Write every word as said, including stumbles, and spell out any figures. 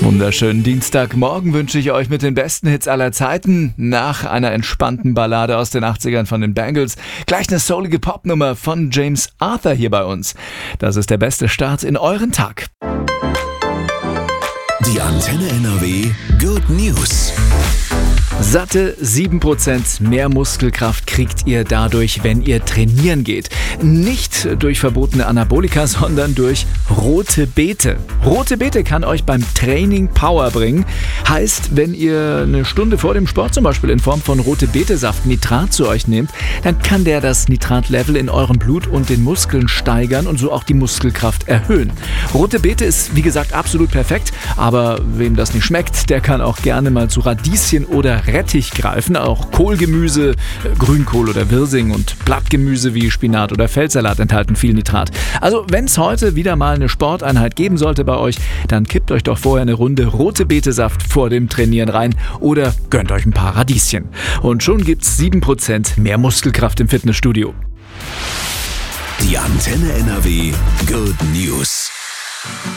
Wunderschönen Dienstagmorgen wünsche ich euch mit den besten Hits aller Zeiten. Nach einer entspannten Ballade aus den achtzigern von den Bangles gleich eine soulige Popnummer von James Arthur hier bei uns. Das ist der beste Start in euren Tag. Die Antenne N R W Good News. Satte sieben Prozent mehr Muskelkraft kriegt ihr dadurch, wenn ihr trainieren geht. Nicht durch verbotene Anabolika, sondern durch rote Beete. Rote Beete kann euch beim Training Power bringen. Heißt, wenn ihr eine Stunde vor dem Sport zum Beispiel in Form von rote Beete-Saft Nitrat zu euch nehmt, dann kann der das Nitratlevel in eurem Blut und den Muskeln steigern und so auch die Muskelkraft erhöhen. Rote Beete ist, wie gesagt, absolut perfekt, aber wem das nicht schmeckt, der kann auch gerne mal zu Radieschen oder Rettich greifen. Auch Kohlgemüse, Grünkohl oder Wirsing und Blattgemüse wie Spinat oder Feldsalat enthalten viel Nitrat. Also wenn es heute wieder mal eine Sporteinheit geben sollte bei euch, dann kippt euch doch vorher eine Runde rote Beete-Saft vor dem Trainieren rein oder gönnt euch ein paar Radieschen. Und schon gibt's sieben Prozent mehr Muskelkraft im Fitnessstudio. Die Antenne N R W Good News.